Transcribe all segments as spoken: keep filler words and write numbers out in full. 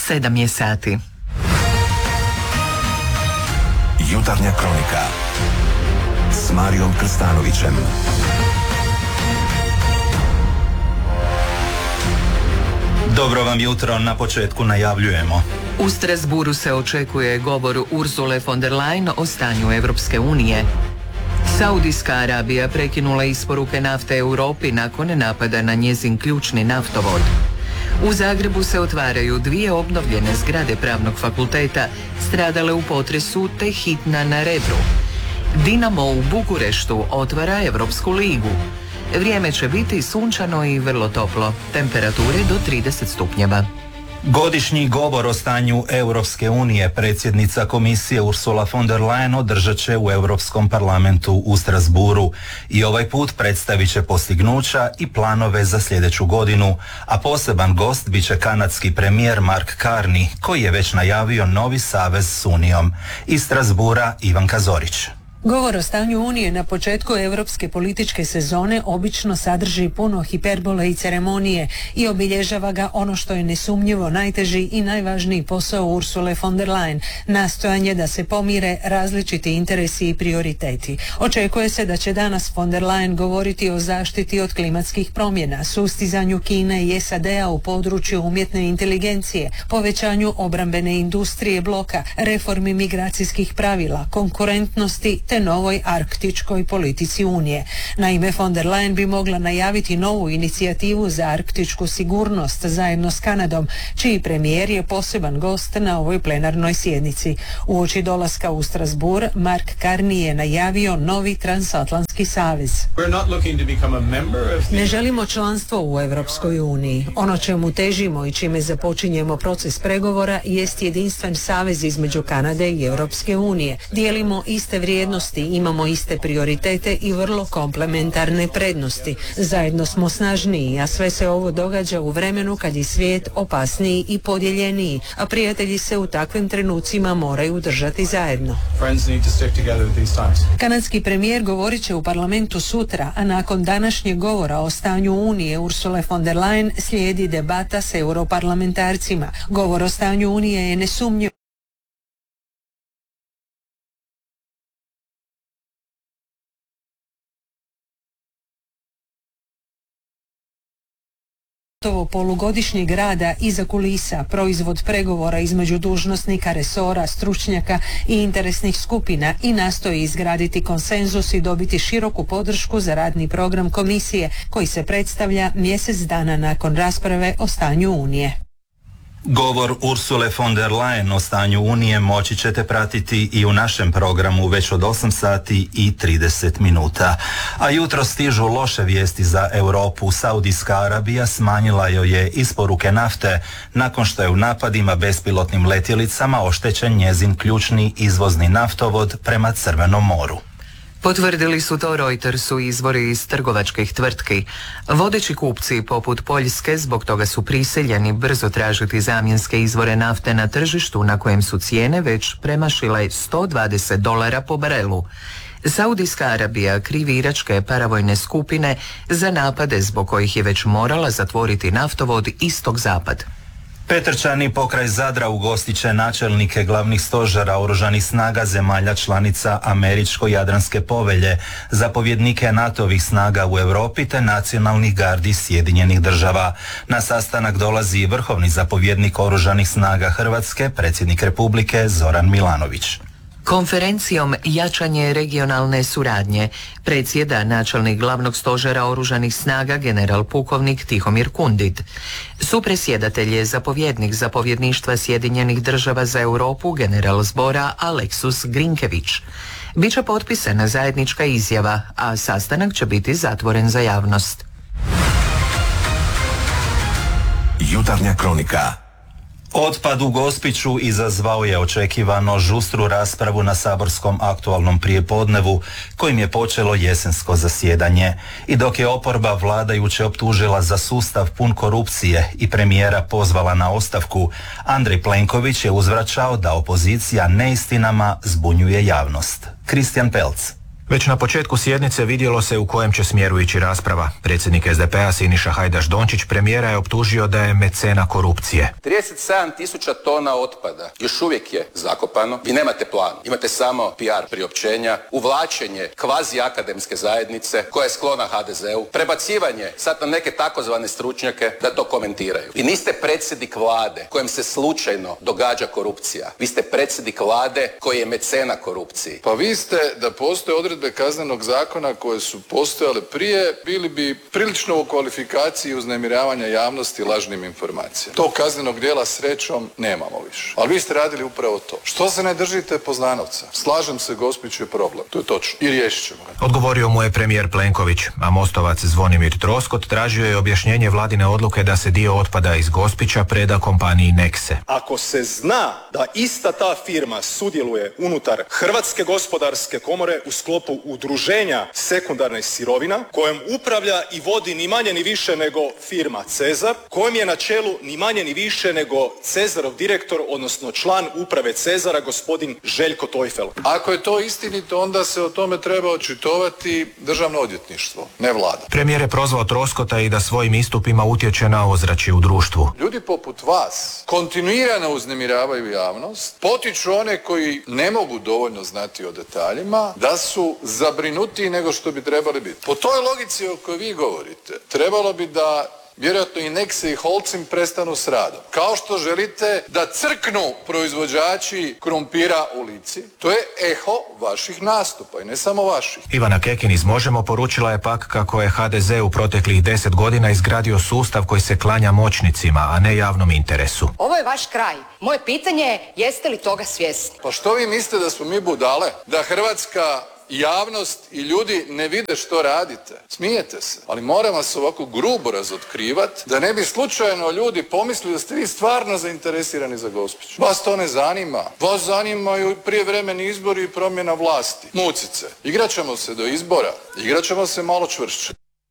sedam je sati. Jutarnja kronika s Marijom Krstanovićem. Dobro vam jutro, na početku najavljujemo. U Strasburu se očekuje govor Ursule von der Leyen o stanju Europske unije. Saudijska Arabija prekinula isporuke nafte Europi nakon napada na njezin ključni naftovod. U Zagrebu se otvaraju dvije obnovljene zgrade Pravnog fakulteta stradale u potresu te hitna na Rebru. Dinamo u Bukureštu otvara Europsku ligu. Vrijeme će biti sunčano i vrlo toplo, temperature do trideset stupnjeva. Godišnji govor o stanju Europske unije predsjednica komisije Ursula von der Leyen održat će u Europskom parlamentu u Strasburu i ovaj put predstavit će postignuća i planove za sljedeću godinu, a poseban gost bit će kanadski premijer Mark Carney, koji je već najavio novi savez s Unijom. Iz Strasbura Ivanka Zorić. Govor o stanju Unije na početku europske političke sezone obično sadrži puno hiperbole i ceremonije i obilježava ga ono što je nesumnjivo najteži i najvažniji posao Ursule von der Leyen, nastojanje da se pomire različiti interesi i prioriteti. Očekuje se da će danas von der Leyen govoriti o zaštiti od klimatskih promjena, sustizanju Kine i S A D-a u području umjetne inteligencije, povećanju obrambene industrije bloka, reformi migracijskih pravila, konkurentnosti te novoj arktičkoj politici Unije. Naime, von der Leyen bi mogla najaviti novu inicijativu za arktičku sigurnost zajedno s Kanadom, čiji premijer je poseban gost na ovoj plenarnoj sjednici. Uoči dolaska u Strasbourg, Mark Carney je najavio novi transatlantski savez. Ne želimo članstvo u Europskoj uniji. Ono čemu težimo i čime započinjemo proces pregovora jest jedinstven savez između Kanade i Europske unije. Dijelimo iste vrijednosti, imamo iste prioritete i vrlo komplementarne prednosti. Zajedno smo snažniji, a sve se ovo događa u vremenu kad je svijet opasniji i podijeljeniji, a prijatelji se u takvim trenucima moraju držati zajedno. Kanadski premijer govorit će u parlamentu sutra, a nakon današnjeg govora o stanju Unije Ursule von der Leyen slijedi debata s europarlamentarcima. Govor o stanju Unije je nesumnjivo polugodišnjeg rada iza kulisa, proizvod pregovora između dužnosnika, resora, stručnjaka i interesnih skupina i nastoji izgraditi konsenzus i dobiti široku podršku za radni program komisije koji se predstavlja mjesec dana nakon rasprave o stanju Unije. Govor Ursule von der Leyen o stanju Unije moći ćete pratiti i u našem programu već od osam sati i trideset minuta. A jutro stižu loše vijesti za Europu. Saudijska Arabija smanjila joj je isporuke nafte nakon što je u napadima bespilotnim letjelicama oštećen njezin ključni izvozni naftovod prema Crvenom moru. Potvrdili su to Reutersu izvori iz trgovačkih tvrtki. Vodeći kupci poput Poljske zbog toga su prisiljeni brzo tražiti zamjenske izvore nafte na tržištu na kojem su cijene već premašile sto dvadeset dolara po barelu. Saudijska Arabija krivi iračke paravojne skupine za napade zbog kojih je već morala zatvoriti naftovod Istok-Zapad. Petrčani pokraj Zadra ugostit će načelnike glavnih stožera oružanih snaga zemalja članica Američko-Jadranske povelje, zapovjednike NATO-ovih snaga u Europi te nacionalnih gardi Sjedinjenih država. Na sastanak dolazi i vrhovni zapovjednik oružanih snaga Hrvatske, predsjednik Republike Zoran Milanović. Konferencijom Jačanje regionalne suradnje predsjeda načelnik glavnog stožera oružanih snaga general pukovnik Tihomir Kundit. Supredsjedatelj je zapovjednik zapovjedništva Sjedinjenih država za Europu general zbora Aleksus Grinkević. Biće potpisana zajednička izjava, a sastanak će biti zatvoren za javnost. Jutarnja kronika. Otpad u Gospiću izazvao je očekivano žustru raspravu na saborskom aktualnom prijepodnevu kojim je počelo jesensko zasjedanje. I dok je oporba vladajuće optužila za sustav pun korupcije i premijera pozvala na ostavku, Andrej Plenković je uzvraćao da opozicija neistinama zbunjuje javnost. Kristijan Pelc. Već na početku sjednice vidjelo se u kojem će smjeru ići rasprava. Predsjednik S D P-a Siniša Hajdaš Dončić premijera je optužio da je mecena korupcije. trideset sedam tisuća tona otpada još uvijek je zakopano. Vi nemate plan, imate samo P R priopćenja, uvlačenje kvazi akademske zajednice koja je sklona H D Z-u, prebacivanje sad na neke takozvane stručnjake da to komentiraju. Vi niste predsjednik vlade kojem se slučajno događa korupcija. Vi ste predsjednik vlade koji je mecena korupciji. Pa vi ste, da postoje odredbe kaznenog zakona koje su postojale prije, bili bi prilično u kvalifikaciji uznemiravanja javnosti lažnim informacijama. Tog kaznenog djela srećom nemamo više. Ali vi ste radili upravo to. Što se ne držite poznanovca? Slažem se, Gospić je problem. To je točno. I riješit ćemo ga. Odgovorio mu je premijer Plenković, a Mostovac Zvonimir Troskot tražio je objašnjenje vladine odluke da se dio otpada iz Gospića preda kompaniji Nexe. Ako se zna da ista ta firma sudjeluje unutar Hrvatske gospodarske komore u sklopu udruženja sekundarnih sirovina, kojem upravlja i vodi ni manje ni više nego firma Cezar, kojem je na čelu ni manje ni više nego Cezarov direktor, odnosno član uprave Cezara, gospodin Željko Tojfel. Ako je to istinito, onda se o tome treba očitovati Državno odvjetništvo, ne vlada. Premijer je prozvao Troskota i da svojim istupima utječe na ozračje u društvu. Ljudi poput vas kontinuirano uznemiravaju javnost, potiču one koji ne mogu dovoljno znati o detaljima, da su zabrinutiji nego što bi trebali biti. Po toj logici o kojoj vi govorite, trebalo bi da vjerojatno i Nexe i Holcim prestanu s radom. Kao što želite da crknu proizvođači krumpira u Lici, to je eho vaših nastupa i ne samo vaših. Ivana Kekin iz Možemo poručila je pak kako je H D Z u proteklih deset godina izgradio sustav koji se klanja moćnicima, a ne javnom interesu. Ovo je vaš kraj. Moje pitanje je, jeste li toga svjesni? Pa što vi mislite, da smo mi budale? Da Hrvatska javnost i ljudi ne vide što radite? Smijete se. Ali moram vas ovako grubo razotkrivati da ne bi slučajno ljudi pomislili da ste vi stvarno zainteresirani za Gospić. Vas to ne zanima. Vas zanimaju prijevremeni izbori i promjena vlasti. Mucice. Igrat ćemo se do izbora. Igrat ćemo se malo čvršće.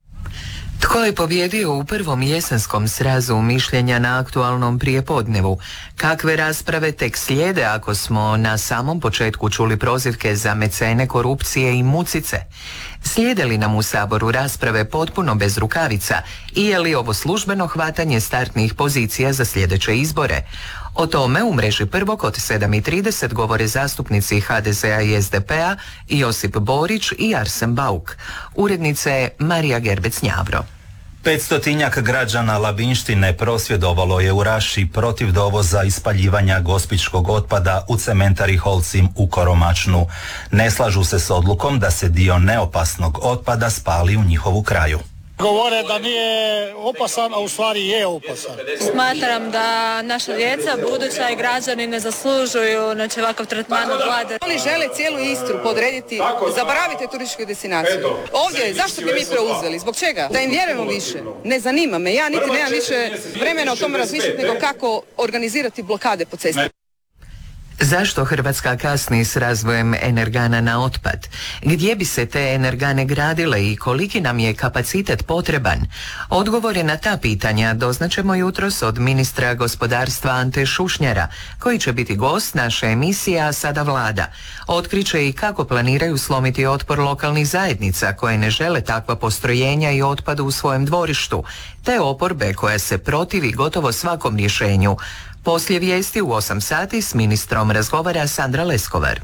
Tko je pobjedio u prvom jesenskom srazu mišljenja na aktualnom prijepodnevu? Kakve rasprave tek slijede ako smo na samom početku čuli prozivke za mecene korupcije i mucice? Slijede li nam u Saboru rasprave potpuno bez rukavica i je li ovo službeno hvatanje startnih pozicija za sljedeće izbore? O tome u mreži Prvog od sedam i trideset govore zastupnici H D Z-a i S D P-a Josip Borić i Arsen Bauk. Urednica je Marija Gerbec-Njavro. Petstotinjak građana Labinštine prosvjedovalo je u Raši protiv dovoza i spaljivanja gospićkog otpada u cementari Holcim u Koromačnu. Ne slažu se s odlukom da se dio neopasnog otpada spali u njihovu kraju. Govore da nije opasan, a u stvari je opasan. Smatram da naša djeca, buduća i građani ne zaslužuju znači, ovakav tretman od vlade. Oni žele cijelu Istru podrediti, zaboravite turističku destinaciju. Ovdje, zašto bi mi preuzeli? Zbog čega? Da im vjerujemo više. Ne zanima me. Ja niti nemam više vremena o tome razmišljati nego kako organizirati blokade po cesti. Zašto Hrvatska kasni s razvojem energana na otpad? Gdje bi se te energane gradile i koliki nam je kapacitet potreban? Odgovore na ta pitanja doznaćemo jutros od ministra gospodarstva Ante Šušnjara, koji će biti gost naše emisije A sada Vlada. Otkriće i kako planiraju slomiti otpor lokalnih zajednica koje ne žele takva postrojenja i otpadu u svojem dvorištu, te oporbe koja se protivi gotovo svakom rješenju. Poslije vijesti u osam sati s ministrom razgovara Sandra Leskovar.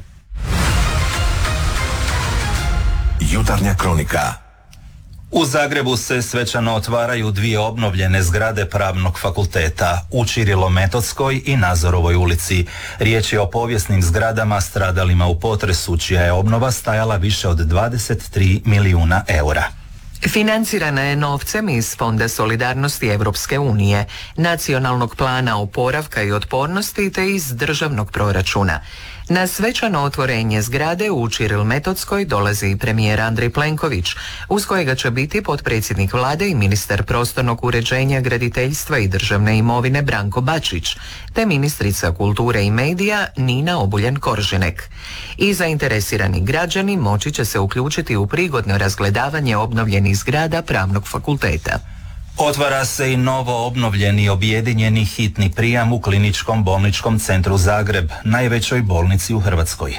Jutarnja kronika. U Zagrebu se svečano otvaraju dvije obnovljene zgrade Pravnog fakulteta u Ćirilo-Metodskoj i Nazorovoj ulici. Riječ je o povijesnim zgradama stradalima u potresu, čija je obnova stajala više od dvadeset tri milijuna eura. Financirana je novcem iz Fonda solidarnosti Europske unije, Nacionalnog plana oporavka i otpornosti te iz državnog proračuna. Na svečano otvorenje zgrade u Ćiril-Metodskoj dolazi i premijer Andrej Plenković, uz kojega će biti potpredsjednik vlade i ministar prostornog uređenja, graditeljstva i državne imovine Branko Bačić, te ministrica kulture i medija Nina Obuljen-Koržinek. I zainteresirani građani moći će se uključiti u prigodno razgledavanje obnovljenih zgrada Pravnog fakulteta. Otvara se i novo obnovljeni objedinjeni hitni prijam u Kliničkom bolničkom centru Zagreb, najvećoj bolnici u Hrvatskoj.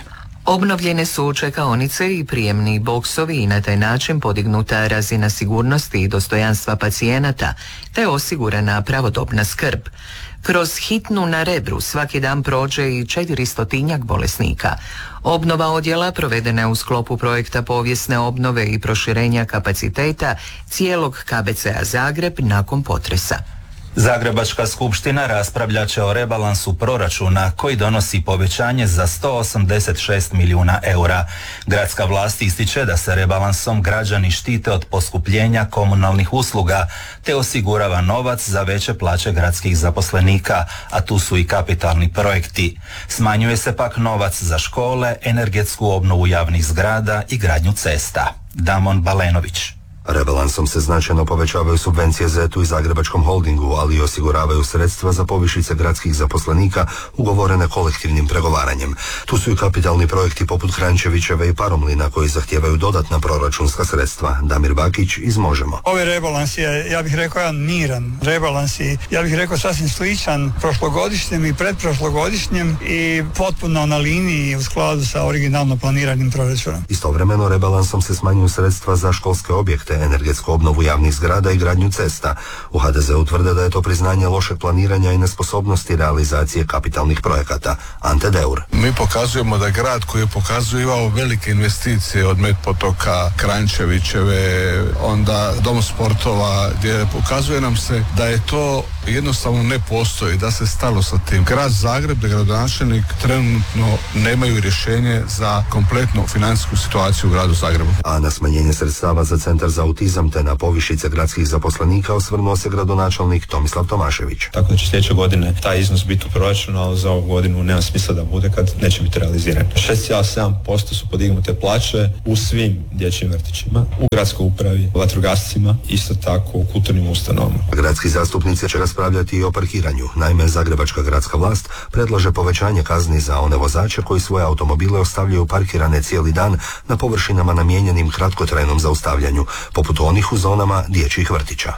Obnovljene su čekaonice i prijemni boksovi i na taj način podignuta razina sigurnosti i dostojanstva pacijenata, te osigurana pravodobna skrb. Kroz hitnu na Rebru svaki dan prođe i četiristotinjak bolesnika. Obnova odjela provedena je u sklopu projekta povijesne obnove i proširenja kapaciteta cijelog K B C-a Zagreb nakon potresa. Zagrebačka skupština raspravljat će o rebalansu proračuna koji donosi povećanje za sto osamdeset šest milijuna eura. Gradska vlast ističe da se rebalansom građani štite od poskupljenja komunalnih usluga te osigurava novac za veće plaće gradskih zaposlenika, a tu su i kapitalni projekti. Smanjuje se pak novac za škole, energetsku obnovu javnih zgrada i gradnju cesta. Damon Balenović. Rebalansom se značajno povećavaju subvencije zetu i Zagrebačkom holdingu, ali i osiguravaju sredstva za povišice gradskih zaposlenika ugovorene kolektivnim pregovaranjem. Tu su i kapitalni projekti poput Hrančevićeve i Paromlina koji zahtijevaju dodatna proračunska sredstva. Damir Bakić iz Možemo. Ovaj rebalans je, ja bih rekao, jedan miran rebalans i ja bih rekao sasvim sličan prošlogodišnjem i predprošlogodišnjem i potpuno na liniji u skladu sa originalno planiranim proračunom. Istovremeno rebalansom se smanjuju sredstva za školske objekte, energetsku obnovu javnih zgrada i gradnju cesta. U H D Z-u tvrde da je to priznanje lošeg planiranja i nesposobnosti realizacije kapitalnih projekata. Ante Deur. Mi pokazujemo da grad koji je pokazivao velike investicije od Medpotoka, Krančevićeve, onda Dom sportova, gdje pokazuje nam se da je to jednostavno ne postoji, da se stalo sa tim. Grad Zagreb, da gradonačelnik trenutno nemaju rješenje za kompletnu financijsku situaciju u gradu Zagrebu. A na smanjenje sredstava za Centar za autizam te na povišice gradskih zaposlenika osvrnuo se gradonačelnik Tomislav Tomašević. Tako da će sljedeće godine taj iznos biti u proračunu, ali za ovu godinu nema smisla da bude kad neće biti realiziran. šest zarez sedam posto su podignute plaće u svim dječjim vrtićima, u gradskoj upravi, vatrogascima, isto tako u kulturnim ustanovama. Gradski zastupnici će raspravljati i o parkiranju. Naime, Zagrebačka gradska vlast predlaže povećanje kazni za one vozače koji svoje automobile ostavljaju parkirane cijeli dan na površinama namijenjenim kratkotrajnom zaustavljanju, poput onih u zonama dječjih vrtića.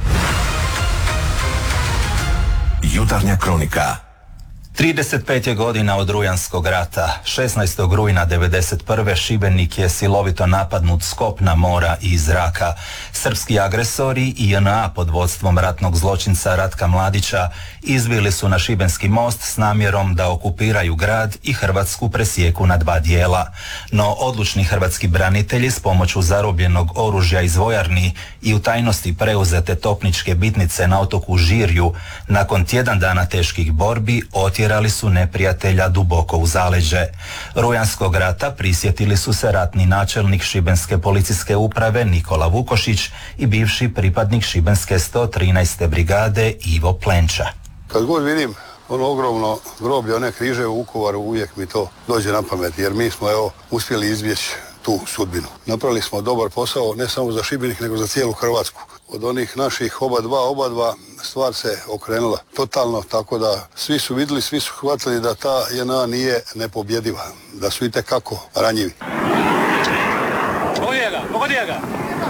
Jutarnja kronika. trideset pet je godina od Rujanskog rata. šesnaestog rujna devedeset prve. Šibenik je silovito napadnut s kopna, mora i iz zraka. Srpski agresori i J N A pod vodstvom ratnog zločinca Ratka Mladića izbili su na Šibenski most s namjerom da okupiraju grad i Hrvatsku presijeku na dva dijela. No odlučni hrvatski branitelji s pomoću zarobljenog oružja iz vojarni i u tajnosti preuzete topničke bitnice na otoku Žirju nakon tjedan dana teških borbi otjerali su neprijatelja duboko u zaleđe. Rujanskog rata prisjetili su se ratni načelnik Šibenske policijske uprave Nikola Vukošić i bivši pripadnik Šibenske sto trinaeste brigade Ivo Plenča. Kad god vidim ono ogromno groblje, one križe u Vukovaru, uvijek mi to dođe na pamet, jer mi smo evo uspjeli izbjeći tu sudbinu. Napravili smo dobar posao ne samo za Šibenik, nego za cijelu Hrvatsku. Od onih naših oba dva, oba dva stvar se okrenula totalno, tako da svi su vidjeli, svi su hvatili da ta J N A nije nepobjediva, da su itekako ranjivi. Pogodi ga, pogodi ga!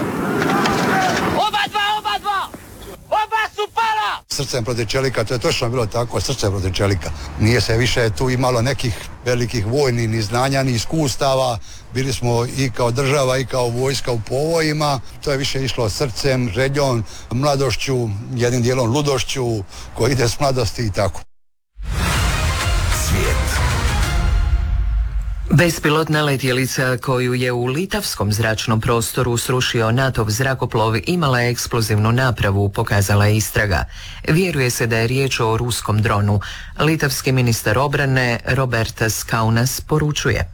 Oba dva, oba dva! Oba su pala! Srcem protiv čelika, to je točno bilo tako, srcem protiv čelika. Nije se više tu imalo nekih velikih vojnih ni znanja, ni iskustava. Bili smo i kao država i kao vojska u povojima. To je više išlo srcem, željom, mladošću, jednim dijelom ludošću koji ide s mladosti i tako. Svijet. Bespilotna letjelica koju je u litavskom zračnom prostoru srušio NATO-v zrakoplov imala je eksplozivnu napravu, pokazala je istraga. Vjeruje se da je riječ o ruskom dronu. Litavski ministar obrane Robertas Kaunas poručuje: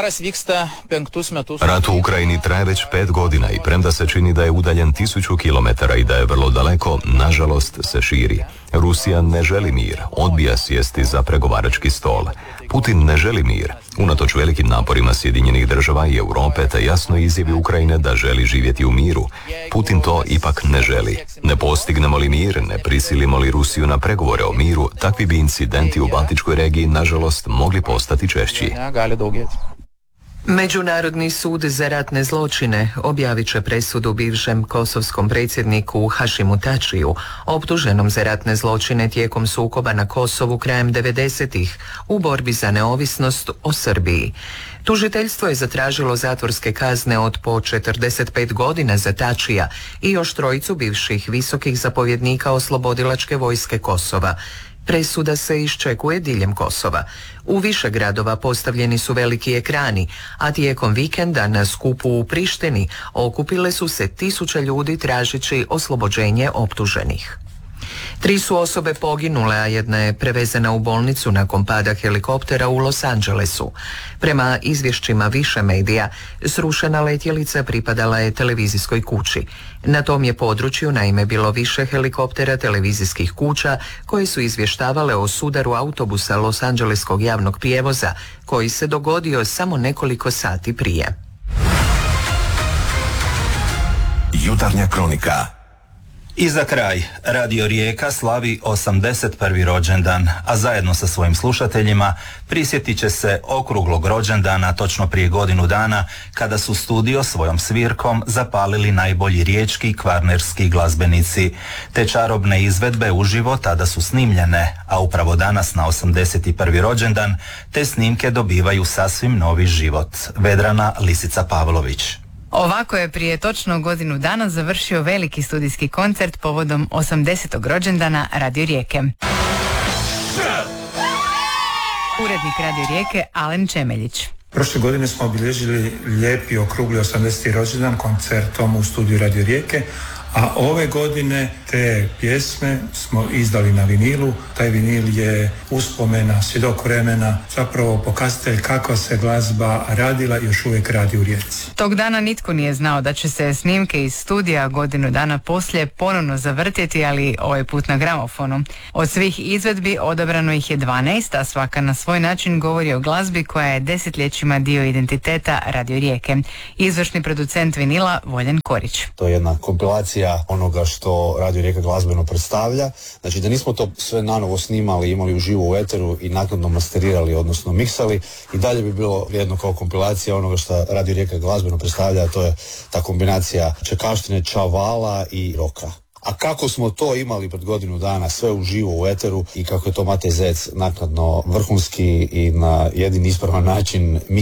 Rat u Ukrajini traje već pet godina i premda se čini da je udaljen tisuću kilometara i da je vrlo daleko, nažalost se širi. Rusija ne želi mir, odbija sjesti za pregovarački stol. Putin ne želi mir, unatoč velikim naporima Sjedinjenih država i Europe te jasno izjavi Ukrajine da želi živjeti u miru. Putin to ipak ne želi. Ne postignemo li mir, ne prisilimo li Rusiju na pregovore o miru, takvi bi incidenti u Baltičkoj regiji nažalost mogli postati češći. Međunarodni sud za ratne zločine objavit će presudu bivšem kosovskom predsjedniku Hašimu Tačiju, optuženom za ratne zločine tijekom sukoba na Kosovu krajem devedesetih u borbi za neovisnost o Srbiji. Tužiteljstvo je zatražilo zatvorske kazne od po četrdeset pet godina za Tačija i još trojicu bivših visokih zapovjednika oslobodilačke vojske Kosova. Presuda se iščekuje diljem Kosova. U više gradova postavljeni su veliki ekrani, a tijekom vikenda na skupu u Prištini okupile su se tisuće ljudi tražeći oslobođenje optuženih. Tri su osobe poginule, a jedna je prevezena u bolnicu nakon pada helikoptera u Los Angelesu. Prema izvješćima više medija, srušena letjelica pripadala je televizijskoj kući. Na tom je području naime bilo više helikoptera televizijskih kuća koje su izvještavale o sudaru autobusa Los Angeleskog javnog prijevoza koji se dogodio samo nekoliko sati prije. Jutarnja kronika. I za kraj, Radio Rijeka slavi osamdeset prvi rođendan, a zajedno sa svojim slušateljima prisjetit će se okruglog rođendana točno prije godinu dana kada su studio svojom svirkom zapalili najbolji riječki i kvarnerski glazbenici. Te čarobne izvedbe uživo tada su snimljene, a upravo danas na osamdeset prvi rođendan te snimke dobivaju sasvim novi život. Vedrana Lisica Pavlović. Ovako je prije točno godinu dana završio veliki studijski koncert povodom osamdesetog rođendana Radio Rijeke. Urednik Radio Rijeke Alen Čemeljić. Prošle godine smo obilježili lijepi okrugli osamdeseti rođendan koncertom u studiju Radio Rijeke, a ove godine te pjesme smo izdali na vinilu. Taj vinil je uspomena, svjedok vremena, zapravo pokazatelj kako se glazba radila i još uvijek radi u Rijeci. Tog dana nitko nije znao da će se snimke iz studija godinu dana poslije ponovno zavrtjeti, ali ovaj put na gramofonu. Od svih izvedbi odabrano ih je dvanaest, a svaka na svoj način govori o glazbi koja je desetljećima dio identiteta Radio Rijeke. Izvršni producent vinila Voljen Korić. To je jedna kompilacija onoga što Radio Rijeka glazbeno predstavlja. Znači da nismo to sve nanovo snimali, imali uživo u eteru i naknadno masterirali, odnosno miksali, i dalje bi bilo jedno kao kompilacija onoga što Radio Rijeka glazbeno predstavlja, a to je ta kombinacija čekaštine, čavala i roka. A kako smo to imali pred godinu dana, sve uživo u eteru, i kako je to Matej Zec naknadno vrhunski i na jedini ispravan način